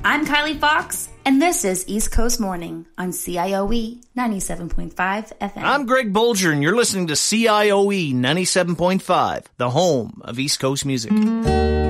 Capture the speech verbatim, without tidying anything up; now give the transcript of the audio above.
I'm Kylie Fox, and this is East Coast Morning on C I O E ninety-seven point five F M. I'm Greg Bolger, and you're listening to C I O E ninety-seven point five, the home of East Coast music.